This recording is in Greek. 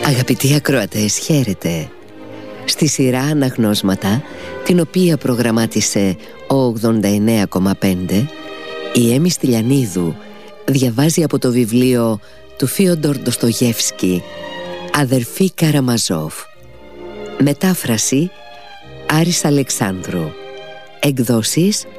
Αγαπητοί ακροατές, χαίρετε. Στη σειρά Αναγνώσματα, την οποία προγραμμάτισε ο 89,5, η Έμι Στυλιανίδου διαβάζει από το βιβλίο του Φίοντορ Ντοστογεύσκη «Αδερφή Καραμαζόφ». Μετάφραση Άρης Αλεξάνδρου. Εκδόσεις